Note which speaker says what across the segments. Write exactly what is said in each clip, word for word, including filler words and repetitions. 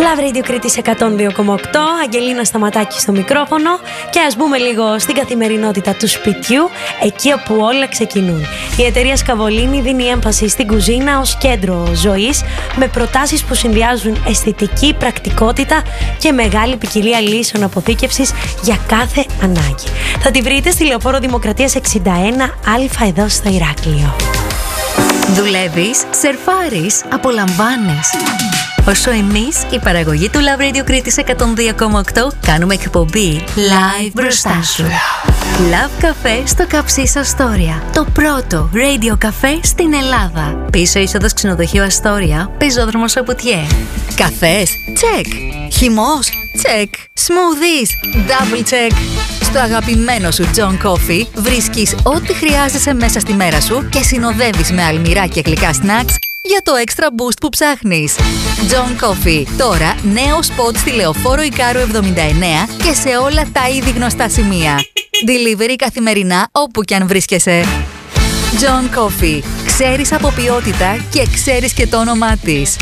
Speaker 1: Love Radio Κρήτης εκατόν δύο κόμμα οκτώ, Αγγελίνα Σταματάκη στο μικρόφωνο και ας μπούμε λίγο στην καθημερινότητα του σπιτιού, εκεί όπου όλα ξεκινούν. Η εταιρεία Σκαβολίνη δίνει έμφαση στην κουζίνα ως κέντρο ζωής, με προτάσεις που συνδυάζουν αισθητική, πρακτικότητα και μεγάλη ποικιλία λύσεων αποθήκευσης για κάθε ανάγκη. Θα τη βρείτε στη Λεωφόρο Δημοκρατίας εξήντα ένα Α εδώ στο Ηράκλειο.
Speaker 2: Δουλεύεις, σερφάρεις, απολαμβάνεις. Όσο εμείς, η παραγωγή του Love Radio Κρήτης εκατόν δύο κόμμα οκτώ, κάνουμε εκπομπή live μπροστά σου. Love Café στο Καψίς Αστόρια. Το πρώτο radio καφέ στην Ελλάδα. Πίσω είσοδος ξενοδοχείου Αστόρια, πεζόδρομος Απουτιέ. Καφές, check. Χυμός, check. Smoothies, double check. Στο αγαπημένο σου John Coffee βρίσκεις ό,τι χρειάζεσαι μέσα στη μέρα σου και συνοδεύεις με αλμυρά και γλυκά snacks για το extra boost που ψάχνεις. John Coffee, τώρα νέο spot στη Λεωφόρο Ικάρου εβδομήντα εννέα και σε όλα τα ήδη γνωστά σημεία. Delivery καθημερινά όπου κι αν βρίσκεσαι. John Coffee, ξέρεις από ποιότητα και ξέρεις και το όνομά της.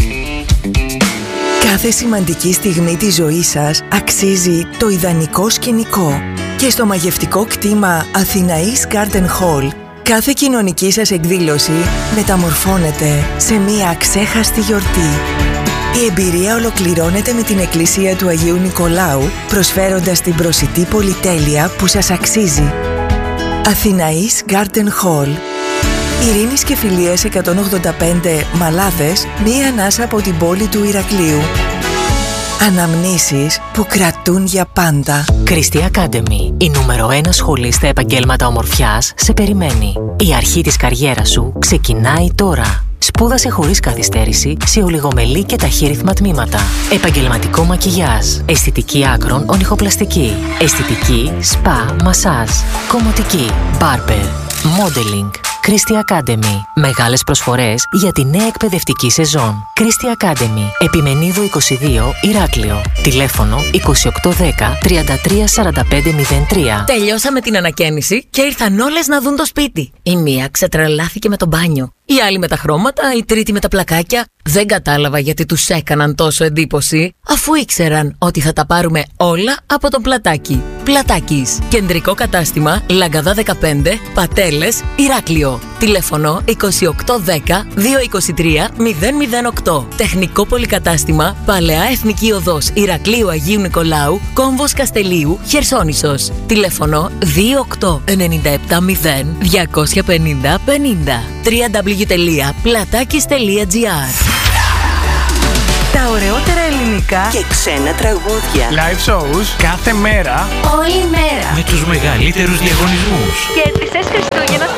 Speaker 3: Κάθε σημαντική στιγμή της ζωής σας αξίζει το ιδανικό σκηνικό. Και στο μαγευτικό κτήμα Αθηναής Garden Hall, κάθε κοινωνική σας εκδήλωση μεταμορφώνεται σε μία αξέχαστη γιορτή. Η εμπειρία ολοκληρώνεται με την Εκκλησία του Αγίου Νικολάου, προσφέροντας την προσιτή πολυτέλεια που σας αξίζει. Αθηναής Garden Hall, Ειρήνης και Φιλίας εκατόν ογδόντα πέντε Μαλάδες, μία ανάσα από την πόλη του Ηρακλείου. Αναμνήσεις που κρατούν για πάντα.
Speaker 4: Christie Academy, η νούμερο ένα σχολή στα επαγγέλματα ομορφιάς, σε περιμένει. Η αρχή της καριέρας σου ξεκινάει τώρα. Σπούδασε χωρίς καθυστέρηση σε ολιγομελή και ταχύρυθμα τμήματα. Επαγγελματικό μακιγιάζ, αισθητική άκρων ονυχοπλαστική, αισθητική, σπα, μασάζ, κομμωτική, μπάρμπερ, modeling. Christie Academy. Μεγάλες προσφορές για τη νέα εκπαιδευτική σεζόν. Christie Academy. Επιμενίδου είκοσι δύο, Ηράκλειο. Τηλέφωνο είκοσι οκτώ δέκα τριάντα τρία σαράντα πέντε μηδέν τρία.
Speaker 5: Τελειώσαμε την ανακαίνιση και ήρθαν όλες να δουν το σπίτι. Η μία ξετρελάθηκε με το μπάνιο. Η άλλη με τα χρώματα, η τρίτη με τα πλακάκια. Δεν κατάλαβα γιατί τους έκαναν τόσο εντύπωση, αφού ήξεραν ότι θα τα πάρουμε όλα από τον Πλατάκι. Πλατάκης. Κεντρικό κατάστημα, Λαγκαδά δεκαπέντε, Πατέλες, Ηράκλειο. Τηλέφωνο είκοσι οκτώ δέκα διακόσια είκοσι τρία μηδέν μηδέν οκτώ. Τεχνικό πολυκατάστημα, Παλαιά Εθνική Οδός Ηρακλείου Αγίου Νικολάου, Κόμβος Καστελίου, Χερσόνησος. Τηλέφωνο δύο οκτώ εννιά επτά μηδέν διακόσια πενήντα πενήντα. double-u double-u double-u τελεία πλατάκης τελεία τζι άρ.
Speaker 6: Τα ωραιότερα ελληνικά
Speaker 7: και ξένα τραγούδια.
Speaker 8: Live shows κάθε μέρα.
Speaker 6: Όλη μέρα.
Speaker 9: Με τους μεγαλύτερους διαγωνισμούς.
Speaker 6: Κέρδισες Χριστούγεννα